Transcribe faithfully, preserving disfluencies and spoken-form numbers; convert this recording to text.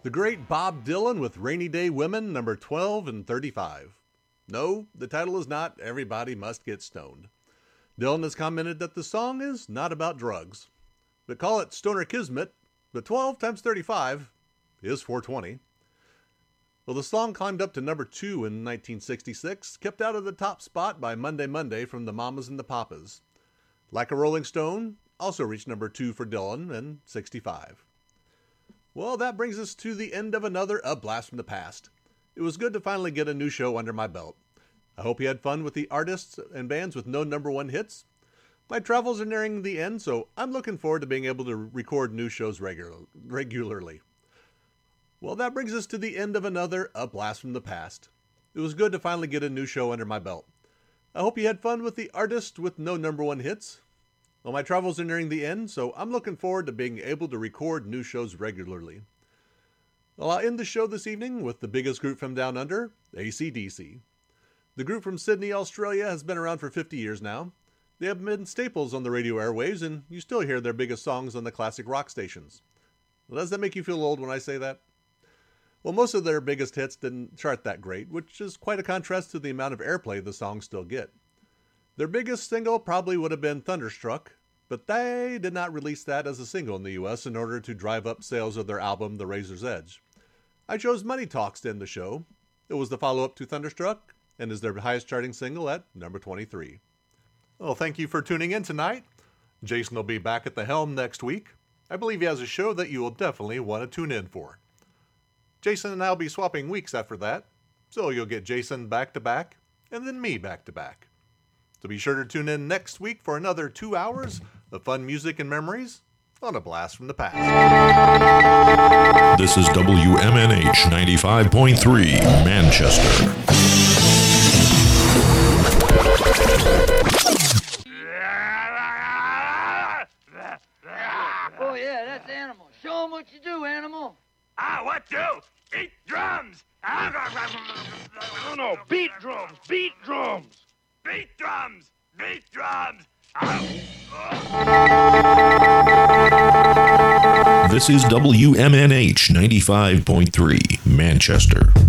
The great Bob Dylan with Rainy Day Women, number twelve and thirty-five. No, the title is not Everybody Must Get Stoned. Dylan has commented that the song is not about drugs. But call it Stoner Kismet, but twelve times thirty-five is four twenty. Well, the song climbed up to number two in nineteen sixty-six, kept out of the top spot by Monday Monday from the Mamas and the Papas. Like a Rolling Stone also reached number two for Dylan in sixty-five. Well, that brings us to the end of another A Blast from the Past. It was good to finally get a new show under my belt. I hope you had fun with the artists and bands with no number one hits. My travels are nearing the end, so I'm looking forward to being able to record new shows regular, regularly. Well, that brings us to the end of another A Blast from the Past. It was good to finally get a new show under my belt. I hope you had fun with the artists with no number one hits. Well, my travels are nearing the end, so I'm looking forward to being able to record new shows regularly. Well, I'll end the show this evening with the biggest group from down under, A C D C. The group from Sydney, Australia has been around for fifty years now. They have been staples on the radio airwaves, and you still hear their biggest songs on the classic rock stations. Well, does that make you feel old when I say that? Well, most of their biggest hits didn't chart that great, which is quite a contrast to the amount of airplay the songs still get. Their biggest single probably would have been Thunderstruck, but they did not release that as a single in the U S in order to drive up sales of their album, The Razor's Edge. I chose Money Talks to end the show. It was the follow-up to Thunderstruck, and is their highest charting single at number twenty-three. Well, thank you for tuning in tonight. Jason will be back at the helm next week. I believe he has a show that you will definitely want to tune in for. Jason and I will be swapping weeks after that, so you'll get Jason back to back, and then me back to back. So be sure to tune in next week for another two hours of fun music and memories on A Blast from the Past. This is W M N H ninety-five point three, Manchester. Oh, yeah, that's Animal. Show 'em what you do, Animal. Ah, what do? Eat drums! No, no, beat drums, beat drums! Beat drums! Beat drums! This is W M N H ninety-five point three, Manchester.